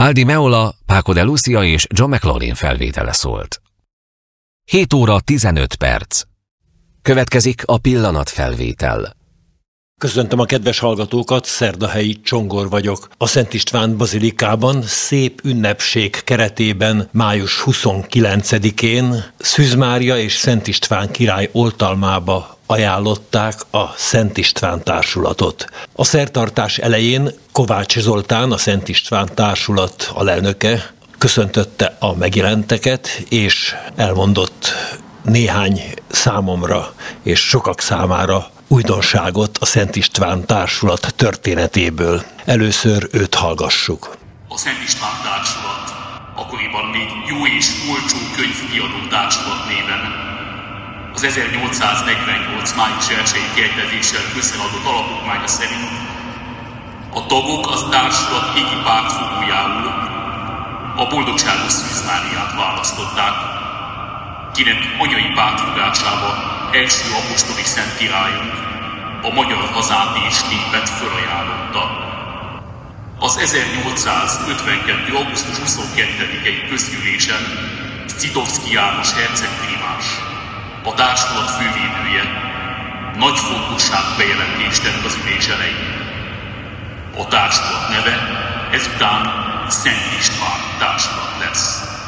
Aldi Meola, Paco de Lucia és John McLaughlin felvétele szólt. 7 óra 15 perc. Következik a pillanatfelvétel. Köszöntöm a kedves hallgatókat, Szerdahelyi Csongor vagyok. A Szent István bazilikában szép ünnepség keretében május 29-én Szűz Mária és Szent István király oltalmába ajánlották a Szent István társulatot. A szertartás elején Kovács Zoltán, a Szent István társulat alelnöke köszöntötte a megjelenteket, és elmondott néhány számomra és sokak számára újdonságot a Szent István társulat történetéből. Először őt hallgassuk. A Szent István társulat akkoriban még jó és olcsó könyvkiadó társulat néven az 1848. május 1-i keltezéssel összeadott alapokmánya szerint a tagok az társulat égi pártfogójául a boldogságos Szűz Máriát választották, kinek anyai pártfogásába első apostoli szent királyunk a magyar hazát és népet fölajánlotta. Az 1852. augusztus 22-i közgyűlésen Scitovszky János herceg primás, a társulat fővédője nagy fontosságú bejelentést tett az ülés elején. A társulat neve ezután Szent István társulat lesz.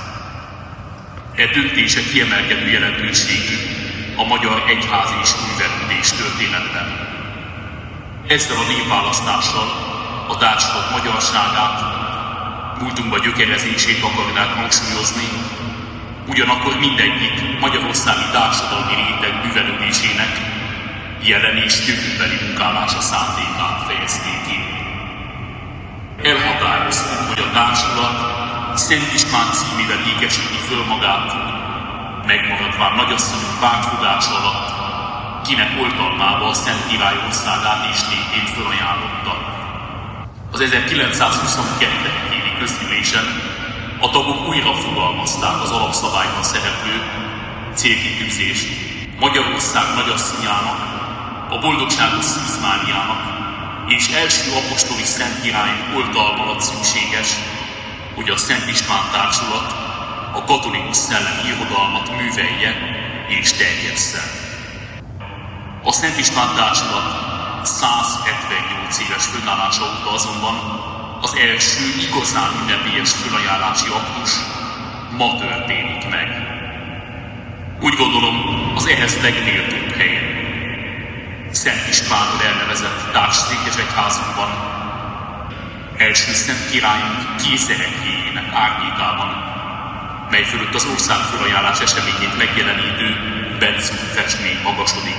E döntése kiemelkedő jelentőségű a magyar egyházi és művelődés történetben. Ezzel a névválasztással a társulat magyarságát, múltunkba gyökerezését akarnák hangsúlyozni, ugyanakkor mindegyik magyarországi társadalmi réteg művelődésének jelen és jövőbeli munkálása szándékát fejezték ki. Elhatároztuk, hogy a társulat Szent István címével ékesíti föl magát, megmaradván nagyasszonyunk pártfogása alatt, kinek oltalmába a Szent Király országát és népét fölajánlotta. Az 1922. évi közgyűlésen a tagok újra fogalmazták az alapszabályban szereplő célkitűzést Magyarország nagyasszonyának, a boldogságos Szűz Máriának és első apostoli Szent Királyunk oltalma alatt szükséges, hogy a Szent István társulat a katolikus szellemi irodalmat művelje és terjessze. A Szent István társulat 178 éves fönnállása óta azonban az első igazán ünnepélyes fölajánlási aktus ma történik meg. Úgy gondolom, az ehhez legméltóbb helyen Szent Istvánról elnevezett társszékesegyházunkban, első Szent Királyunk kézeregyéjének árnyékában, mely fölött az ország fölajánlás eseményét megjelenítő bentszínű festmény magasodik.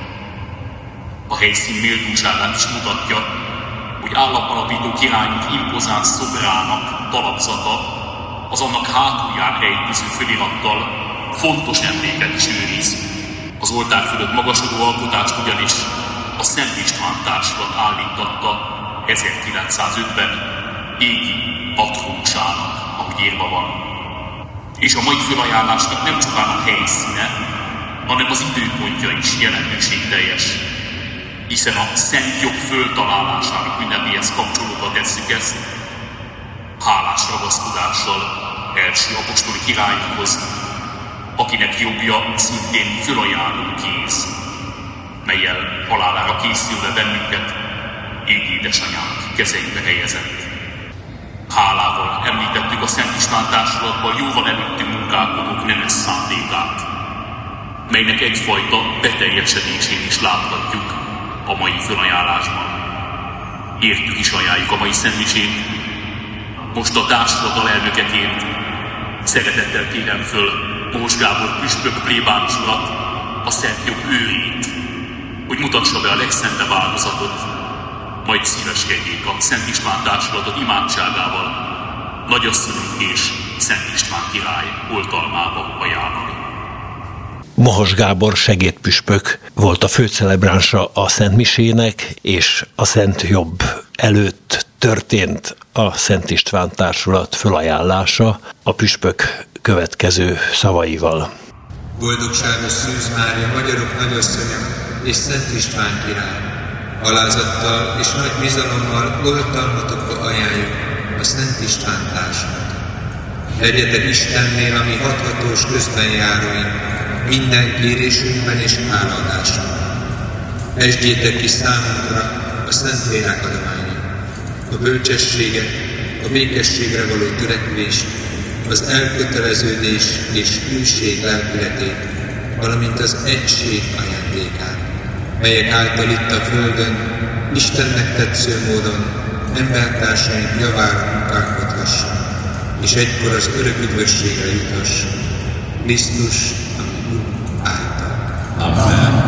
A helyszín méltóságát is mutatja, hogy államalapító királyunk impozáns szobrának talapzata az annak hátulján rejtőző felirattal fontos emléket is őriz. Az oltár fölött magasodó alkotást ugyanis a Szent István társulat állítatta 1905-ben égi patronusának, ahogy írva van. És a mai fölajánlásnak nem csupán a helyszíne, hanem az időpontja is jelentőségteljes, hiszen a szent jog föltalálásának ünnepéhez kapcsolódva tesszük ezt, hálás ragaszkodással első apostoli királyunkhoz, akinek jobbja szintén fölajánló kéz, mellyel halálára készülve bennünket égi édesanyánk kezeibe helyezett. Hálával említettük a Szent István társulatban jóval előttünk munkálkodók nemes szándékát, melynek egyfajta beteljesedését is láthatjuk a mai fölajánlásban. Értük is ajánljuk a mai szentmisét. Most a társulat alelnökeként szeretettel kérem föl Mohos Gábor püspök plébános urat, a szent jog őrét, hogy mutassa be a legszentebb áldozatot, majd szíveskedjék a Szent István társulatot imádságával, nagyasszonyunk és Szent István király oltalmába ajánlani. Mohos Gábor segédpüspök volt a főcelebránsa a Szent Misének, és a Szent Jobb előtt történt a Szent István társulat fölajánlása a püspök következő szavaival. Boldogságos Szűz Mária, magyarok nagyasszonya és Szent István király, alázattal és nagy bizalommal oltalmatokba ajánljuk a Szent István társulat. Legyetek Istennél, ami hathatós közbenjáróink, minden kérésünkben és hálaadásunkban. Esdjétek ki számunkra a Szentlélek adományait, a bölcsességet, a békességre való törekvést, az elköteleződés és hűség lelkületét, valamint az egység ajándékát, melyek által itt a földön Istennek tetsző módon embertársaink javára munkálkodhasson, és egykor az örök üdvösségre juthasson. Krisztus, ami Úr által. Amen.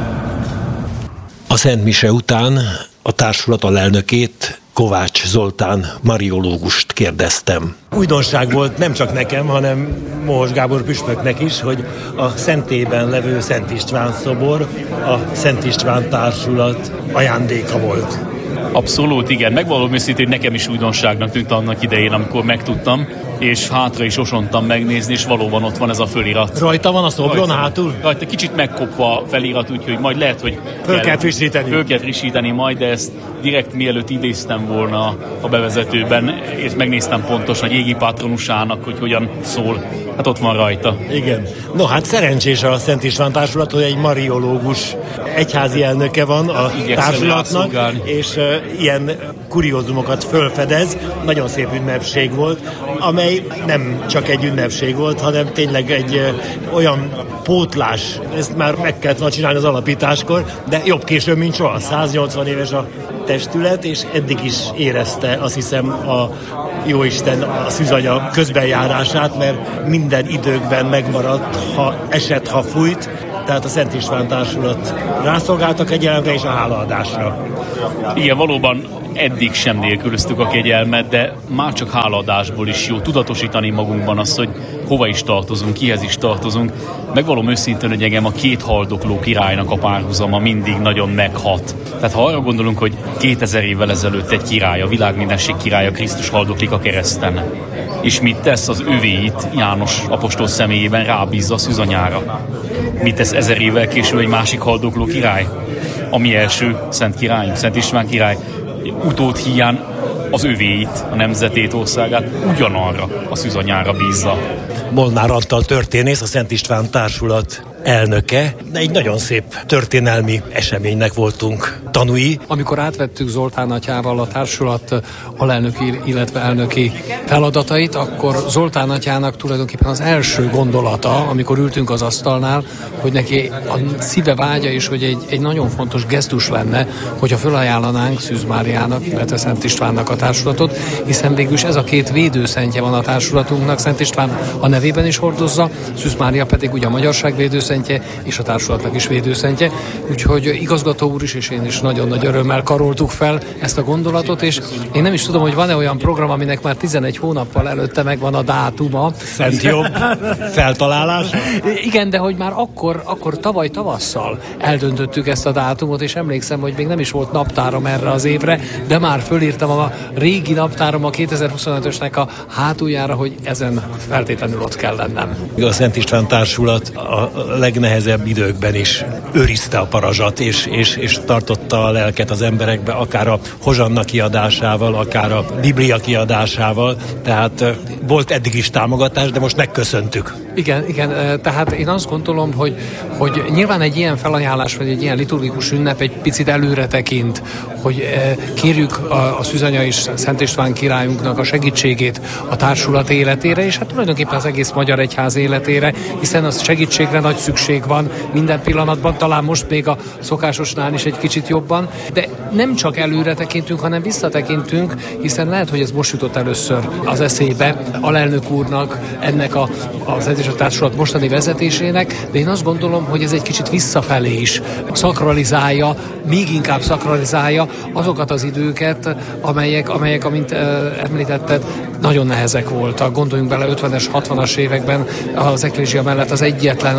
A Szent Mise után a társulat alelnökét, Kovács Zoltán mariológust kérdeztem. Újdonság volt nem csak nekem, hanem Mohos Gábor püspöknek is, hogy a Szentében levő Szent István szobor a Szent István társulat ajándéka volt. Abszolút, igen. Megvallom őszintén, hogy nekem is újdonságnak tűnt annak idején, amikor megtudtam, és hátra is osontam megnézni, és valóban ott van ez a fölirat. Rajta van a szobron hátul? Rajta kicsit megkopva a felirat, úgyhogy majd lehet, hogy föl kell frissíteni majd, de ezt direkt mielőtt idéztem volna a bevezetőben, és megnéztem pontosan, hogy égi patronusának, hogy hogyan szól. Hát ott van rajta. Igen. No hát szerencsés a Szent István társulat, hogy egy mariológus egyházi elnöke van a társulatnak, és ilyen kuriózumokat fölfedez. Nagyon szép ünnepség volt, amely nem csak egy ünnepség volt, hanem tényleg egy olyan pótlás. Ezt már meg kellett volna csinálni az alapításkor, de jobb később, mint soha. 180 éves a testület, és eddig is érezte, azt hiszem, a Jóisten a szűzanya közbenjárását, mert minden időkben megmaradt, ha esett, ha fújt, tehát a Szent István társulat rászolgáltak kegyelemre és a hálaadásra. Igen, valóban eddig sem nélkülöztük a kegyelmet, de már csak hálaadásból is jó tudatosítani magunkban azt, hogy hova is tartozunk, kihez is tartozunk. Megvallom őszintén, hogy engem a két haldokló királynak a párhuzama mindig nagyon meghat. Tehát ha arra gondolunk, hogy 2000 évvel ezelőtt egy király, a világ mindenség királya, Krisztus haldoklik a kereszten, és mit tesz? Az övéit János apostol személyében rábízza a szűzanyára. Mit tesz 1000 évvel később egy másik haldokló király? A mi első szent királyunk, Szent István király, utód híján az övéit, a nemzetét, országát ugyanarra a szűzanyára bízza. Molnár Antal történész, a Szent István társulat elnöke. Egy nagyon szép történelmi eseménynek voltunk tanúi. Amikor átvettük Zoltán atyával a társulat alelnöki, illetve elnöki feladatait, akkor Zoltán atyának tulajdonképpen az első gondolata, amikor ültünk az asztalnál, hogy neki a szíve vágya is, hogy egy nagyon fontos gesztus lenne, hogyha fölajánlanánk Szűz Máriának, illetve Szent Istvánnak a társulatot, hiszen végülis ez a két védőszentje van a társulatunknak. Szent István a nevében is hordozza, Szűz Mária pedig ugye a magyarság védőszentje, és a társulatnak is védőszentje. Úgyhogy igazgató úr is, és én is nagyon nagy örömmel karoltuk fel ezt a gondolatot, és én nem is tudom, hogy van-e olyan program, aminek már 11 hónappal előtte megvan a dátuma. Szent jobb feltalálás? Igen, de hogy már akkor tavaly tavasszal eldöntöttük ezt a dátumot, és emlékszem, hogy még nem is volt naptárom erre az évre, de már fölírtam a régi naptárom a 2025-ösnek a hátuljára, hogy ezen feltétlenül ott kell lennem. A Szent István társulat a legnehezebb időkben is őrizte a parazsat, és tartotta a lelket az emberekbe, akár a hozsanna kiadásával, akár a Biblia kiadásával, tehát volt eddig is támogatás, de most megköszöntük. Igen, tehát én azt gondolom, hogy nyilván egy ilyen felajánlás, vagy egy ilyen liturgikus ünnep egy picit előre tekint, hogy kérjük a szűzanya és Szent István királyunknak a segítségét a társulat életére, és hát tulajdonképpen az egész magyar egyház életére, hiszen az segítségre nagy szükség van minden pillanatban, talán most még a szokásosnál is egy kicsit jobban, de nem csak előre tekintünk, hanem visszatekintünk, hiszen lehet, hogy ez most jutott először az eszébe alelnök úrnak, ennek az Egyesült Társulat mostani vezetésének, de én azt gondolom, hogy ez egy kicsit visszafelé is szakralizálja, még inkább szakralizálja azokat az időket, amelyek amint említetted, nagyon nehezek voltak. Gondoljunk bele, 50-es, 60-as években az eklézsia mellett az egyetlen olyan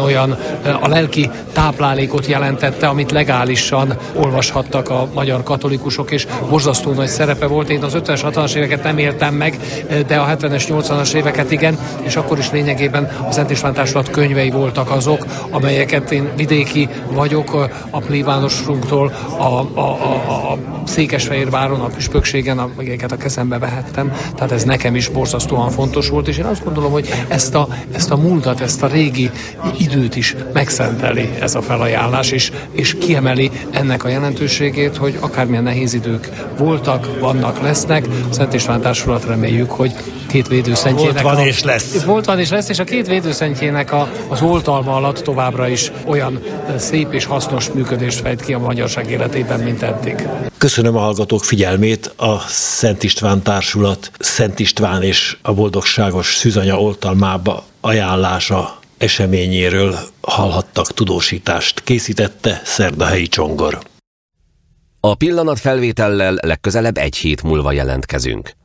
a lelki táplálékot jelentette, amit legálisan olvashattak a magyar katolikusok, és borzasztó nagy szerepe volt. Én az 50-es, 60-as éveket nem éltem meg, de a 70-es, 80-as éveket igen, és akkor is lényegében a Szent István Társulat könyvei voltak azok, amelyeket én vidéki vagyok, a plébánosunktól a Székesfehérváron, a püspökségen, amelyeket a kezembe vehettem, tehát ez nekem is borzasztóan fontos volt, és én azt gondolom, hogy ezt a múltat, ezt a régi időt is megszenteli ez a felajánlás, és kiemeli ennek a jelentőségét, hogy akármilyen nehéz idők voltak, vannak, lesznek. A Szent István Társulat reméljük, hogy két védőszentjének Volt van és lesz, és a két védőszentjének az oltalma alatt továbbra is olyan szép és hasznos működést fejt ki a magyarság életében, mint eddig. Köszönöm a hallgatók figyelmét. A Szent István Társulat Szent István és a boldogságos szűzanya oltalmába ajánlása eseményéről hallhattak tudósítást. Készítette Szerdahelyi Csongor. A pillanat felvétellel legközelebb egy hét múlva jelentkezünk.